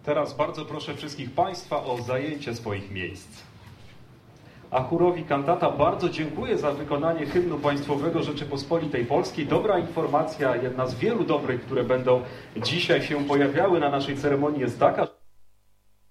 Teraz bardzo proszę wszystkich Państwa o zajęcie swoich miejsc. A chórowi kantata bardzo dziękuję za wykonanie hymnu państwowego Rzeczypospolitej Polskiej. Dobra informacja, jedna z wielu dobrych, które będą dzisiaj się pojawiały na naszej ceremonii, jest taka,